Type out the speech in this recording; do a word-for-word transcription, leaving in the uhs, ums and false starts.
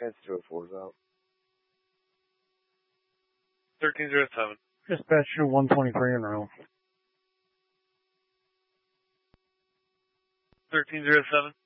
Chance two oh four's out. thirteen zero seven. Dispatch to one twenty-three in row. thirteen zero seven.